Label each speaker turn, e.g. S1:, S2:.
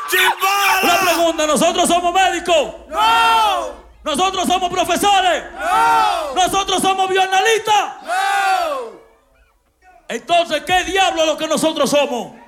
S1: ¡Chimbala!
S2: La pregunta, ¿nosotros somos médicos?
S1: ¡No!
S2: ¿Nosotros somos profesores?
S1: ¡No!
S2: ¿Nosotros somos bioanalistas?
S1: ¡No!
S2: Entonces, ¿qué diablo es lo que nosotros somos?